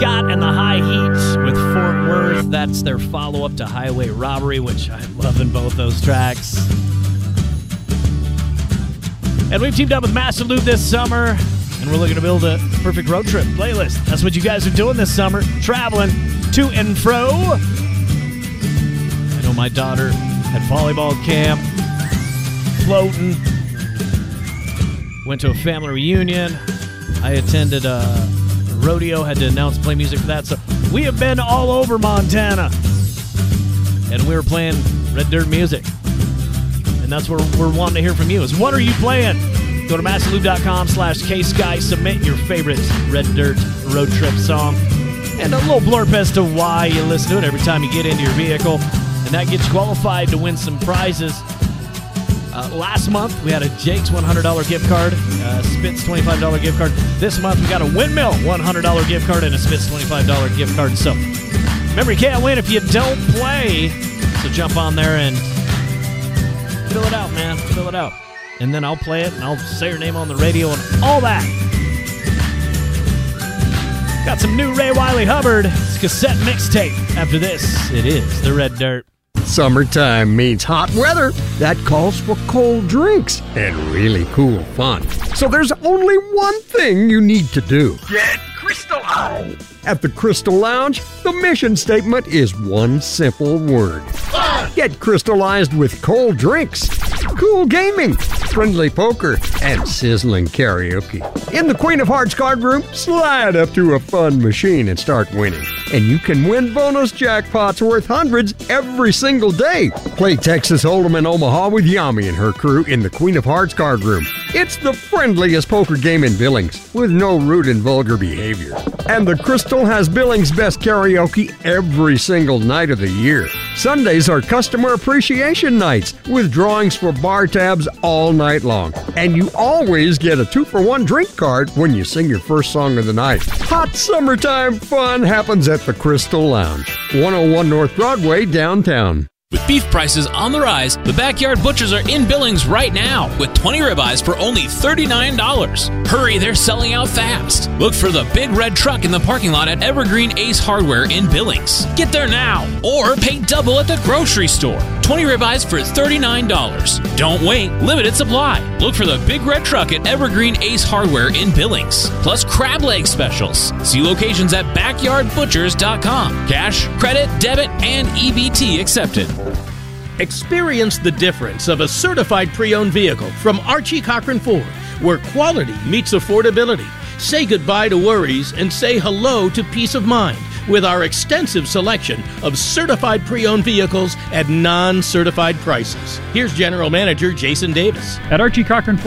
Scott and the High Heat with Fort Worth. That's their follow-up to Highway Robbery, which I'm loving both those tracks. And we've teamed up with Massive Loot this summer, and we're looking to build a perfect road trip playlist. That's what you guys are doing this summer, traveling to and fro. I know my daughter had volleyball camp, floating, went to a family reunion. I attended a rodeo, had to announce play music for that. So we have been all over Montana, and we were playing Red Dirt music. And that's what we're wanting to hear from you, is what are you playing? Go to massivelube.com/ksky, submit your favorite Red Dirt road trip song, and a little blurb as to why you listen to it every time you get into your vehicle. And that gets you qualified to win some prizes. Last month, we had a Jake's $100 gift card, Spitz $25 gift card. This month, we got a Windmill $100 gift card and a Spitz $25 gift card. So, remember, you can't win if you don't play. So jump on there and fill it out, man. Fill it out. And then I'll play it, and I'll say your name on the radio and all that. Got some new Ray Wiley Hubbard. It's a cassette mixtape. After this, it is the Red Dirt. Summertime means hot weather. That calls for cold drinks and really cool fun. So there's only one thing you need to do. Get crystallized. At the Crystal Lounge, the mission statement is one simple word. Fun. Get crystallized with cold drinks, cool gaming, friendly poker, and sizzling karaoke. In the Queen of Hearts card room, slide up to a fun machine and start winning. And you can win bonus jackpots worth hundreds every single day. Play Texas Hold'em in Omaha with Yami and her crew in the Queen of Hearts card room. It's the friendliest poker game in Billings, with no rude and vulgar behavior. And the Crystal has Billings' best karaoke every single night of the year. Sundays are customer appreciation nights, with drawings for bar tabs all night long. And you always get a 2-for-1 drink card when you sing your first song of the night. Hot summertime fun happens at the Crystal Lounge, 101 North Broadway, downtown. With beef prices on the rise, the Backyard Butchers are in Billings right now with 20 ribeyes for only $39. Hurry, they're selling out fast. Look for the big red truck in the parking lot at Evergreen Ace Hardware in Billings. Get there now, or pay double at the grocery store. 20 ribeyes for $39. Don't wait, limited supply. Look for the big red truck at Evergreen Ace Hardware in Billings. Plus crab leg specials. See locations at backyardbutchers.com. Cash, credit, debit, and EBT accepted. Experience the difference of a certified pre-owned vehicle from Archie Cochran Ford, where quality meets affordability. Say goodbye to worries and say hello to peace of mind with our extensive selection of certified pre-owned vehicles at non-certified prices. Here's General Manager Jason Davis. At Archie Cochran